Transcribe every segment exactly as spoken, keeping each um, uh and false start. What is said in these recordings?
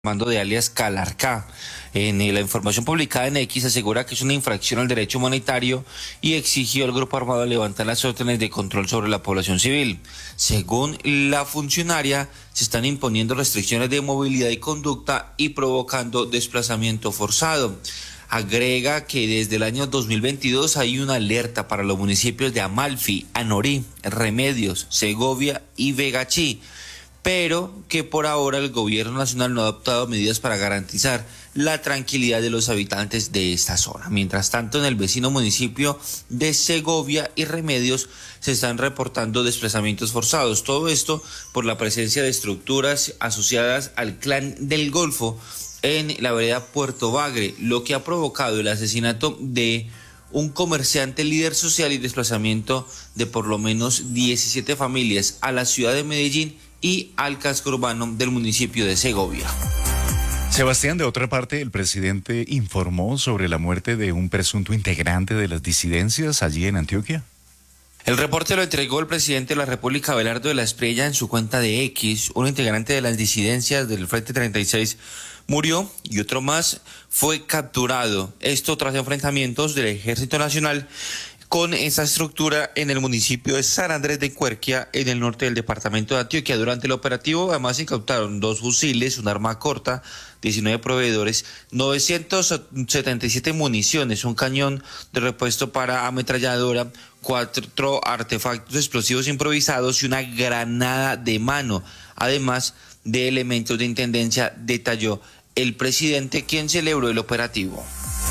mando de alias Calarcá. En la información publicada en X asegura que es una infracción al derecho humanitario y exigió al grupo armado levantar las órdenes de control sobre la población civil. Según la funcionaria, se están imponiendo restricciones de movilidad y conducta y provocando desplazamiento forzado. Agrega que desde el año dos mil veintidós hay una alerta para los municipios de Amalfi, Anorí, Remedios, Segovia y Vegachí, pero que por ahora el gobierno nacional no ha adoptado medidas para garantizar la tranquilidad de los habitantes de esta zona. Mientras tanto, en el vecino municipio de Segovia y Remedios se están reportando desplazamientos forzados. Todo esto por la presencia de estructuras asociadas al Clan del Golfo en la vereda Puerto Bagre, lo que ha provocado el asesinato de un comerciante líder social y desplazamiento de por lo menos diecisiete familias a la ciudad de Medellín y al casco urbano del municipio de Segovia. Sebastián, de otra parte, el presidente informó sobre la muerte de un presunto integrante de las disidencias allí en Antioquia. El reporte lo entregó el presidente de la República, Abelardo de la Espriella, en su cuenta de X. Un integrante de las disidencias del Frente treinta y seis murió y otro más fue capturado. Esto tras enfrentamientos del Ejército Nacional con esa estructura en el municipio de San Andrés de Cuerquia, en el norte del departamento de Antioquia. Durante el operativo, además, se incautaron dos fusiles, un arma corta, diecinueve proveedores, novecientas setenta y siete municiones, un cañón de repuesto para ametralladora, cuatro artefactos explosivos improvisados y una granada de mano, además de elementos de intendencia, detalló el presidente, quien celebró el operativo.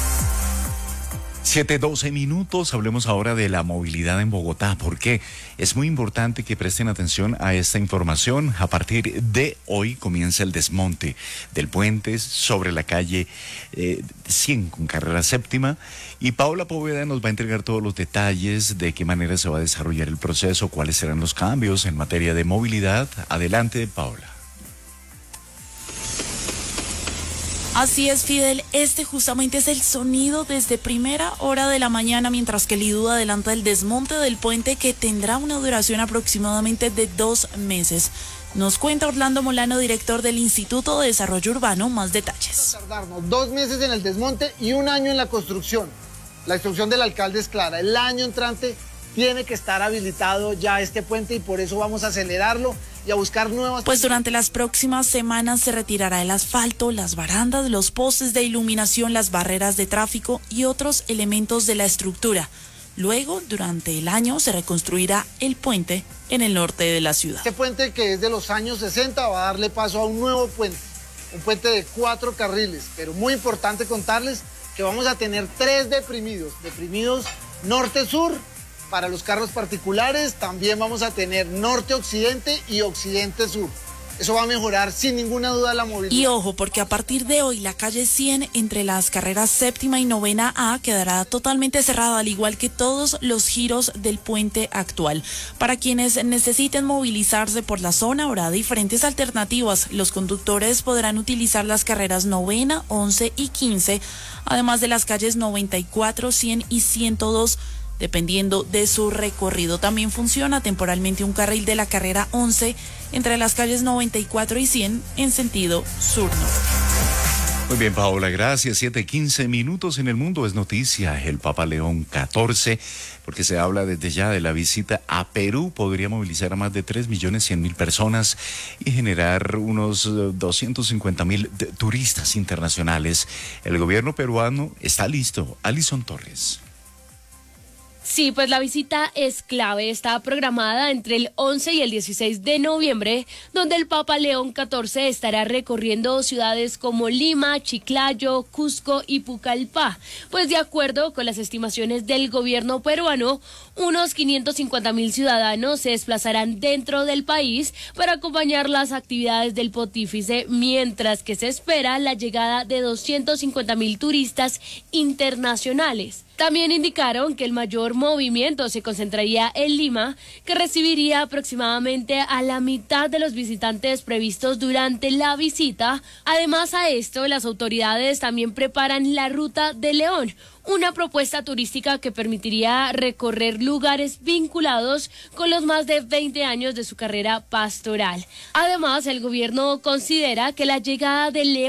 siete doce minutos, hablemos ahora de la movilidad en Bogotá, porque es muy importante que presten atención a esta información. A partir de hoy comienza el desmonte del puente sobre la calle eh, cien con carrera séptima, y Paola Poveda nos va a entregar todos los detalles de qué manera se va a desarrollar el proceso, cuáles serán los cambios en materia de movilidad. Adelante, Paola. Así es, Fidel, este justamente es el sonido desde primera hora de la mañana, mientras que el I D U adelanta el desmonte del puente, que tendrá una duración aproximadamente de dos meses. Nos cuenta Orlando Molano, director del Instituto de Desarrollo Urbano, más detalles. Tardarnos dos meses en el desmonte y un año en la construcción. La instrucción del alcalde es clara: el año entrante tiene que estar habilitado ya este puente, y por eso vamos a acelerarlo y a buscar nuevas... Pues durante las próximas semanas se retirará el asfalto, las barandas, los postes de iluminación, las barreras de tráfico y otros elementos de la estructura. Luego, durante el año, se reconstruirá el puente en el norte de la ciudad. Este puente, que es de los años sesenta, va a darle paso a un nuevo puente, un puente de cuatro carriles, pero muy importante contarles que vamos a tener tres deprimidos, deprimidos norte-sur, para los carros particulares. También vamos a tener norte-occidente y occidente-sur. Eso va a mejorar sin ninguna duda la movilidad. Y ojo, porque a partir de hoy la calle cien entre las carreras séptima y novena A quedará totalmente cerrada, al igual que todos los giros del puente actual. Para quienes necesiten movilizarse por la zona, habrá diferentes alternativas. Los conductores podrán utilizar las carreras novena, once y quince, además de las calles noventa y cuatro, cien y ciento dos, dependiendo de su recorrido. También funciona temporalmente un carril de la carrera once entre las calles noventa y cuatro y cien en sentido sur-norte. Muy bien, Paola, gracias. siete quince minutos. En el mundo es noticia el Papa León catorce, porque se habla desde ya de la visita a Perú. Podría movilizar a más de tres millones cien mil personas y generar unos doscientos cincuenta mil turistas internacionales. El gobierno peruano está listo. Alison Torres. Sí, pues la visita es clave. Está programada entre el once y el dieciséis de noviembre, donde el Papa León catorce estará recorriendo ciudades como Lima, Chiclayo, Cusco y Pucallpa. Pues de acuerdo con las estimaciones del gobierno peruano, unos quinientos cincuenta mil ciudadanos se desplazarán dentro del país para acompañar las actividades del pontífice, mientras que se espera la llegada de doscientos cincuenta mil turistas internacionales. También indicaron que el mayor movimiento se concentraría en Lima, que recibiría aproximadamente a la mitad de los visitantes previstos durante la visita. Además a esto, las autoridades también preparan la Ruta de León, una propuesta turística que permitiría recorrer lugares vinculados con los más de veinte años de su carrera pastoral. Además, el gobierno considera que la llegada de León